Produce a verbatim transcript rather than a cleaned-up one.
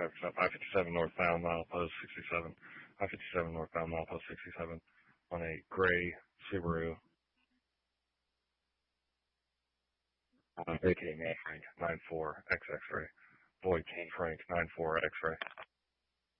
traffic stop. I fifty-seven northbound, milepost sixty-seven. I fifty-seven northbound, milepost sixty-seven on a gray Subaru. Uh, A K nine Frank nine four X X-ray. Void King Frank nine four X-ray.